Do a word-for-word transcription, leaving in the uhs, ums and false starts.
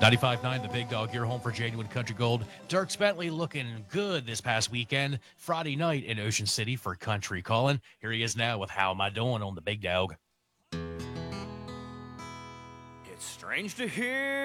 ninety-five point nine, The Big Dog, your home for genuine country gold. Dirk Bentley looking good this past weekend. Friday night in Ocean City for Country Calling. Here he is now with How Am I Doing on The Big Dog. It's strange to hear